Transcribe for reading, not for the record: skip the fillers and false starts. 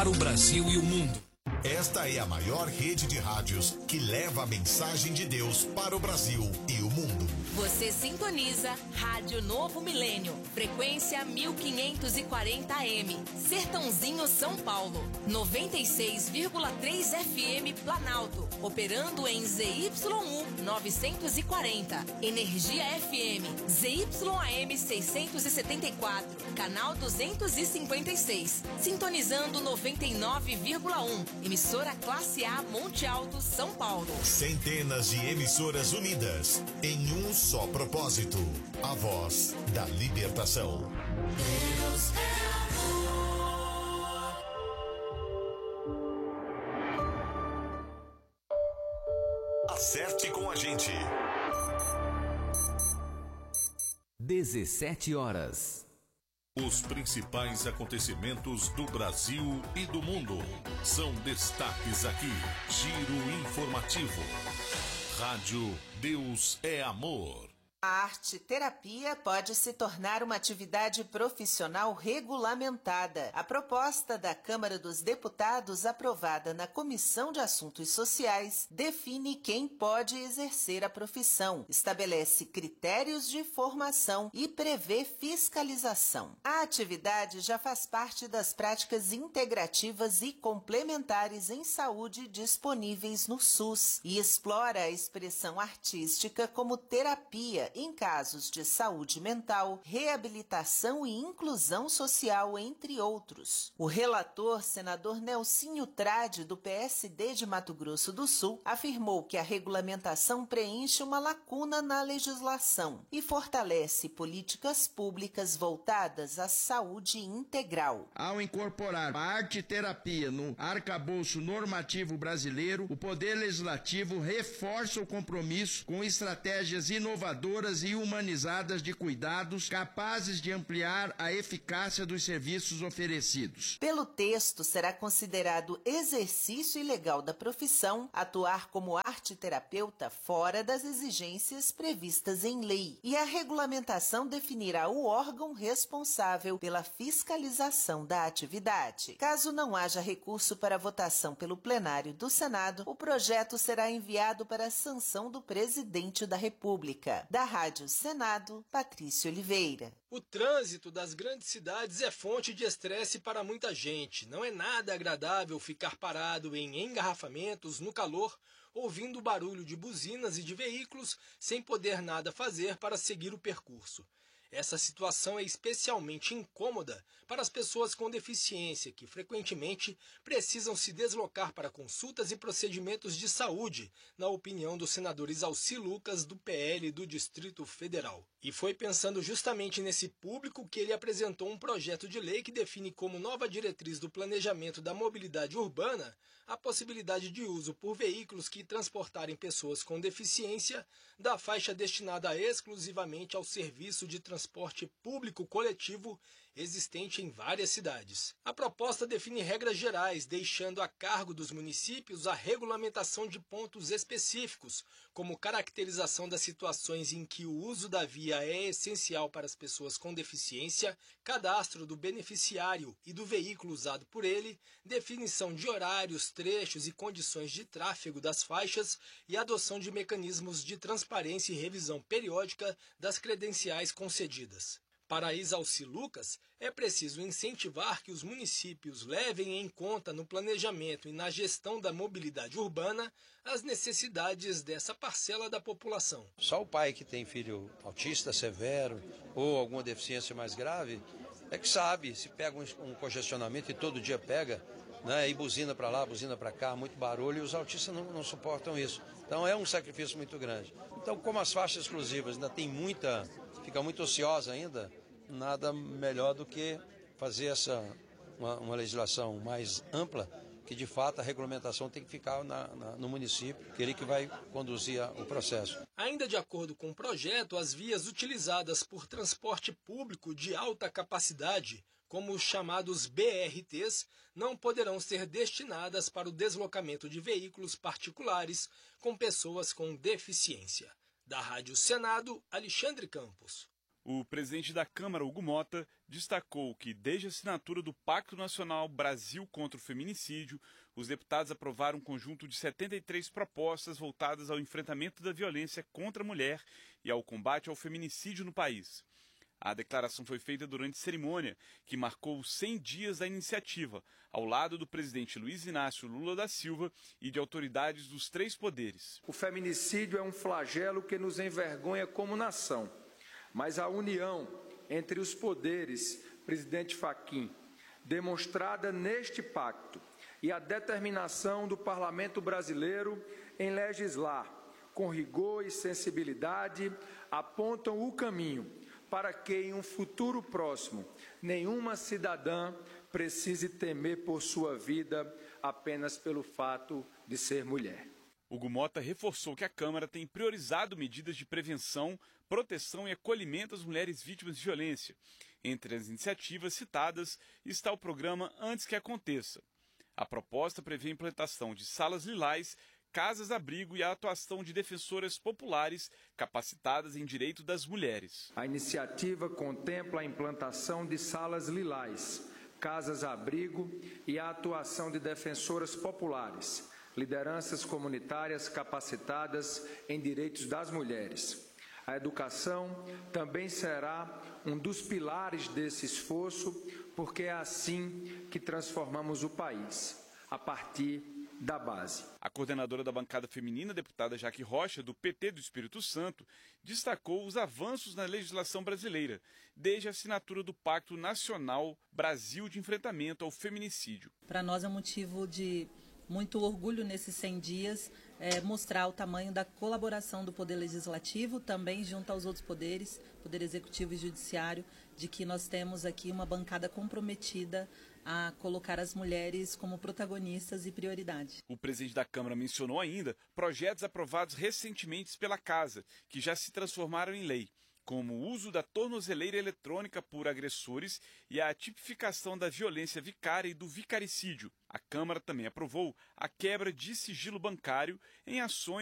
Para o Brasil e o mundo. Esta é a maior rede de rádios que leva a mensagem de Deus para o Brasil e o mundo. Você sintoniza Rádio Novo Milênio, frequência 1540 AM, Sertãozinho, São Paulo, 96,3 FM Planalto, operando em ZYU 940, Energia FM, ZYAM 674, canal 256, sintonizando 99,1, emissora Classe A Monte Alto, São Paulo. Centenas de emissoras unidas em um só propósito, a voz da libertação. Deus é amor. Acerte com a gente. 17 horas. Os principais acontecimentos do Brasil e do mundo são destaques aqui. Giro informativo. Rádio Deus é Amor. A arte-terapia pode se tornar uma atividade profissional regulamentada. A proposta da Câmara dos Deputados, aprovada na Comissão de Assuntos Sociais, define quem pode exercer a profissão, estabelece critérios de formação e prevê fiscalização. A atividade já faz parte das práticas integrativas e complementares em saúde disponíveis no SUS e explora a expressão artística como terapia em casos de saúde mental, reabilitação e inclusão social, entre outros. O relator, senador Nelsinho Trade, do PSD de Mato Grosso do Sul, afirmou que a regulamentação preenche uma lacuna na legislação e fortalece políticas públicas voltadas à saúde integral. Ao incorporar a arte-terapia no arcabouço normativo brasileiro, o Poder Legislativo reforça o compromisso com estratégias inovadoras e humanizadas de cuidados capazes de ampliar a eficácia dos serviços oferecidos. Pelo texto, será considerado exercício ilegal da profissão atuar como arte-terapeuta fora das exigências previstas em lei, e a regulamentação definirá o órgão responsável pela fiscalização da atividade. Caso não haja recurso para votação pelo plenário do Senado, o projeto será enviado para a sanção do presidente da República. Da Rádio Senado, Patrícia Oliveira. O trânsito das grandes cidades é fonte de estresse para muita gente. Não é nada agradável ficar parado em engarrafamentos no calor, ouvindo o barulho de buzinas e de veículos, sem poder nada fazer para seguir o percurso. Essa situação é especialmente incômoda para as pessoas com deficiência, que frequentemente precisam se deslocar para consultas e procedimentos de saúde, na opinião do senador Isalci Lucas, do PL do Distrito Federal. E foi pensando justamente nesse público que ele apresentou um projeto de lei que define como nova diretriz do planejamento da mobilidade urbana a possibilidade de uso por veículos que transportarem pessoas com deficiência da faixa destinada exclusivamente ao serviço de transporte público coletivo existente em várias cidades. A proposta define regras gerais, deixando a cargo dos municípios a regulamentação de pontos específicos, como caracterização das situações em que o uso da via é essencial para as pessoas com deficiência, cadastro do beneficiário e do veículo usado por ele, definição de horários, trechos e condições de tráfego das faixas e adoção de mecanismos de transparência e revisão periódica das credenciais concedidas. Para Isalci Lucas, é preciso incentivar que os municípios levem em conta no planejamento e na gestão da mobilidade urbana as necessidades dessa parcela da população. Só o pai que tem filho autista severo ou alguma deficiência mais grave é que sabe, se pega um congestionamento e todo dia pega, né, e buzina para lá, buzina para cá, muito barulho, e os autistas não suportam isso. Então é um sacrifício muito grande. Então, como as faixas exclusivas ainda tem fica muito ociosa ainda, nada melhor do que fazer uma legislação mais ampla, que de fato a regulamentação tem que ficar no município, que ele que vai conduzir o processo. Ainda de acordo com o projeto, as vias utilizadas por transporte público de alta capacidade, como os chamados BRTs, não poderão ser destinadas para o deslocamento de veículos particulares com pessoas com deficiência. Da Rádio Senado, Alexandre Campos. O presidente da Câmara, Hugo Mota, destacou que, desde a assinatura do Pacto Nacional Brasil contra o Feminicídio, os deputados aprovaram um conjunto de 73 propostas voltadas ao enfrentamento da violência contra a mulher e ao combate ao feminicídio no país. A declaração foi feita durante cerimônia que marcou os 100 dias da iniciativa, ao lado do presidente Luiz Inácio Lula da Silva e de autoridades dos 3 poderes. O feminicídio é um flagelo que nos envergonha como nação, mas a união entre os poderes, presidente Fachin, demonstrada neste pacto, e a determinação do Parlamento brasileiro em legislar com rigor e sensibilidade apontam o caminho para que, em um futuro próximo, nenhuma cidadã precise temer por sua vida apenas pelo fato de ser mulher. Hugo Mota reforçou que a Câmara tem priorizado medidas de prevenção, proteção e acolhimento às mulheres vítimas de violência. Entre as iniciativas citadas está o programa Antes que Aconteça. A proposta prevê a implantação de salas lilás, casas-abrigo e a atuação de defensoras populares capacitadas em direito das mulheres. A iniciativa contempla a implantação de salas lilás, casas-abrigo e a atuação de defensoras populares, lideranças comunitárias capacitadas em direitos das mulheres. A educação também será um dos pilares desse esforço, porque é assim que transformamos o país, a partir da base. A coordenadora da bancada feminina, deputada Jaque Rocha, do PT do Espírito Santo, destacou os avanços na legislação brasileira, desde a assinatura do Pacto Nacional Brasil de Enfrentamento ao Feminicídio. Para nós é um motivo de muito orgulho nesses 100 dias mostrar o tamanho da colaboração do Poder Legislativo, também junto aos outros poderes, Poder Executivo e Judiciário, de que nós temos aqui uma bancada comprometida a colocar as mulheres como protagonistas e prioridade. O presidente da Câmara mencionou ainda projetos aprovados recentemente pela Casa, que já se transformaram em lei, como o uso da tornozeleira eletrônica por agressores e a tipificação da violência vicária e do vicaricídio. A Câmara também aprovou a quebra de sigilo bancário em ações